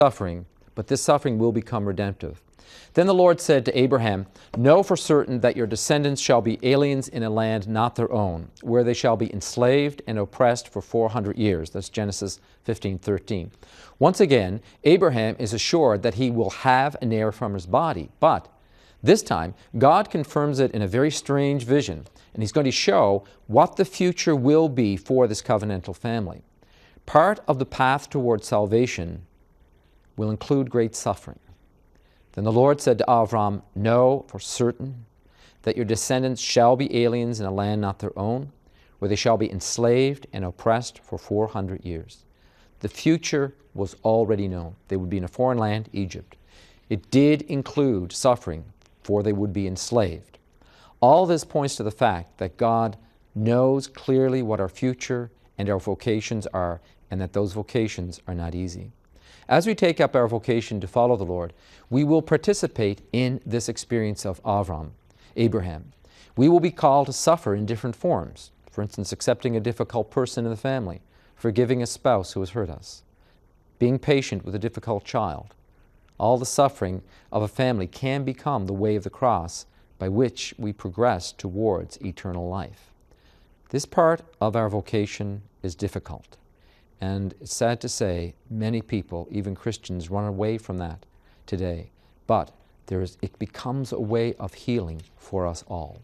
suffering, but this suffering will become redemptive. Then the Lord said to Abraham, "Know for certain that your descendants shall be aliens in a land not their own, where they shall be enslaved and oppressed for 400 years." That's Genesis 15:13. Once again, Abraham is assured that he will have an heir from his body, but this time God confirms it in a very strange vision, and he's going to show what the future will be for this covenantal family. Part of the path toward salvation will include great suffering. Then the Lord said to Avram, "Know for certain that your descendants shall be aliens in a land not their own, where they shall be enslaved and oppressed for 400 years. The future was already known. They would be in a foreign land, Egypt. It did include suffering, for they would be enslaved. All this points to the fact that God knows clearly what our future and our vocations are, and that those vocations are not easy. As we take up our vocation to follow the Lord, we will participate in this experience of Abraham. We will be called to suffer in different forms. For instance, accepting a difficult person in the family, forgiving a spouse who has hurt us, being patient with a difficult child. All the suffering of a family can become the way of the cross by which we progress towards eternal life. This part of our vocation is difficult. And it's sad to say, many people, even Christians, run away from that today. But it becomes a way of healing for us all.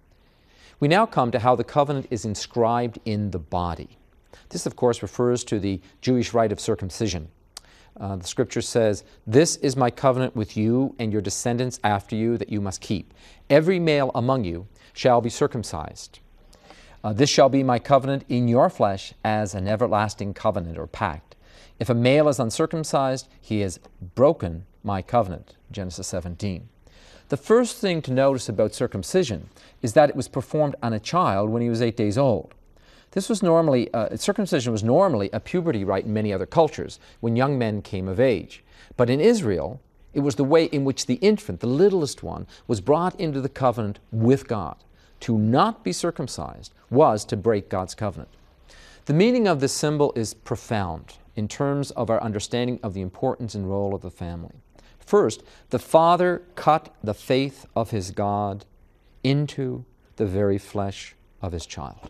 We now come to how the covenant is inscribed in the body. This, of course, refers to the Jewish rite of circumcision. The Scripture says, "This is my covenant with you and your descendants after you that you must keep. Every male among you shall be circumcised. This shall be my covenant in your flesh as an everlasting covenant," or pact. "If a male is uncircumcised, he has broken my covenant." Genesis 17. The first thing to notice about circumcision is that it was performed on a child when he was 8 days old. This was normally, circumcision was normally a puberty rite in many other cultures, when young men came of age. But in Israel, it was the way in which the infant, the littlest one, was brought into the covenant with God. To not be circumcised was to break God's covenant. The meaning of this symbol is profound in terms of our understanding of the importance and role of the family. First, the father cut the faith of his God into the very flesh of his child.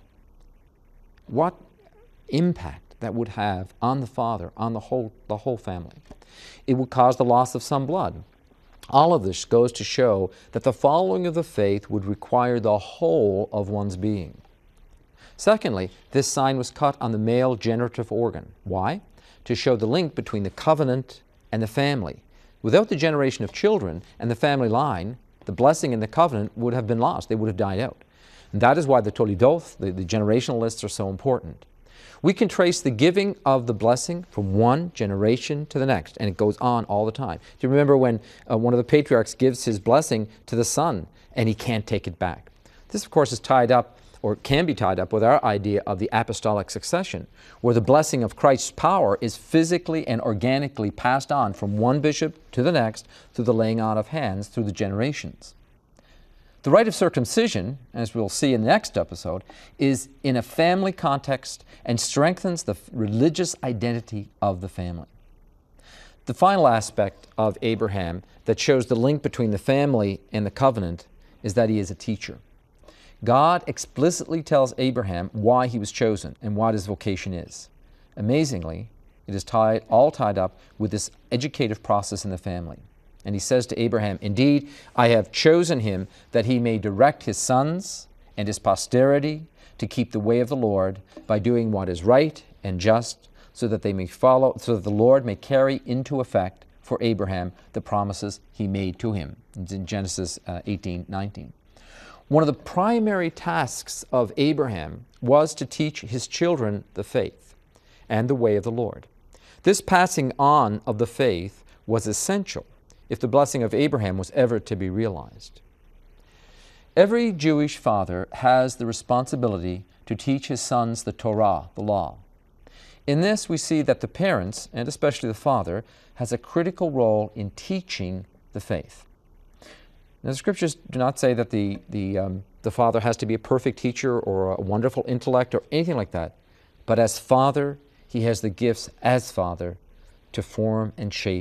What impact that would have on the father, on the whole family. It would cause the loss of some blood. All of this goes to show that the following of the faith would require the whole of one's being. Secondly, this sign was cut on the male generative organ. Why? To show the link between the covenant and the family. Without the generation of children and the family line, the blessing and the covenant would have been lost. They would have died out. And that is why the Toledoth, the generational lists, are so important. We can trace the giving of the blessing from one generation to the next, and it goes on all the time. Do you remember when one of the patriarchs gives his blessing to the son, and he can't take it back? This, of course, is tied up, or can be tied up, with our idea of the apostolic succession, where the blessing of Christ's power is physically and organically passed on from one bishop to the next through the laying on of hands through the generations. The rite of circumcision, as we'll see in the next episode, is in a family context and strengthens the religious identity of the family. The final aspect of Abraham that shows the link between the family and the covenant is that he is a teacher. God explicitly tells Abraham why he was chosen and what his vocation is. Amazingly, it is all tied up with this educative process in the family. And he says to Abraham, "Indeed, I have chosen him that he may direct his sons and his posterity to keep the way of the Lord by doing what is right and just, so that they may follow, so that the Lord may carry into effect for Abraham the promises he made to him." It's in Genesis 18:19. One of the primary tasks of Abraham was to teach his children the faith and the way of the Lord. This passing on of the faith was essential if the blessing of Abraham was ever to be realized. Every Jewish father has the responsibility to teach his sons the Torah, the law. In this, we see that the parents, and especially the father, has a critical role in teaching the faith. Now, the Scriptures do not say that the father has to be a perfect teacher or a wonderful intellect or anything like that, but as father, he has the gifts as father to form and shape